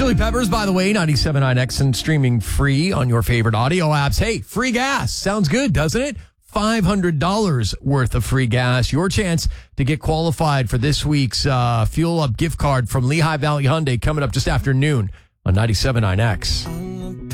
Chili Peppers, by the way, 97.9X and streaming free on your favorite audio apps. Hey, free gas. Sounds good, doesn't it? $500 worth of free gas. Your chance to get qualified for this week's Fuel Up gift card from Lehigh Valley Hyundai coming up just after noon on 97.9X.